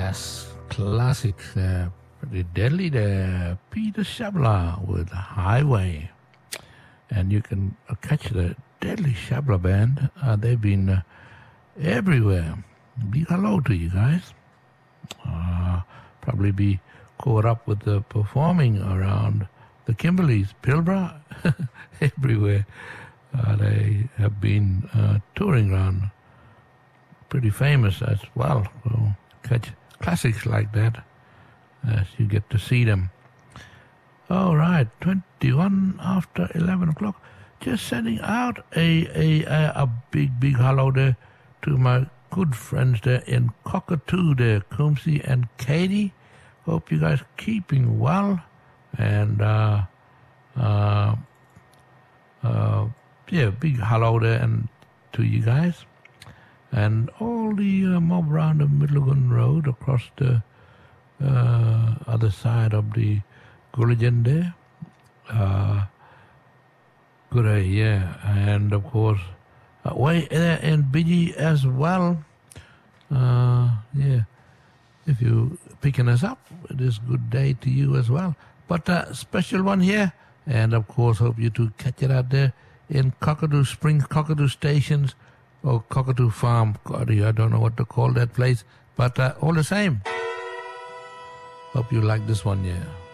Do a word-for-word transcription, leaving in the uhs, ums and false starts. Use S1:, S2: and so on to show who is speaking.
S1: Yes, classic there. Pretty deadly there. Peter Shabla with Highway. And you can uh, catch the Deadly Shabla band. Uh, they've been uh, everywhere. Big hello to you guys. Uh, probably be caught up with the performing around the Kimberleys, Pilbara, everywhere. Uh, they have been uh, touring around. Pretty famous as well. So catch classics like that as you get to see them. All right, twenty-one after eleven o'clock. Just sending out a, a, a, a big, big hello there to my good friends there in Cockatoo there, Coombsy and Katie. Hope you guys keeping well. And, uh, uh, uh, yeah, big hello there and to you guys. And all the uh, mob around the Midlothian Road across the uh, other side of the Gulligen there. Uh, good day, yeah. And of course, uh, way there in Bidgie as well. Uh, yeah. If you're picking us up, it is good day to you as well. But a uh, special one here. And of course, hope you to catch it out there in Cockatoo Springs, Cockatoo Stations, or Cockatoo Farm. God, I don't know what to call that place. But uh, all the same. Hope you like this one, yeah.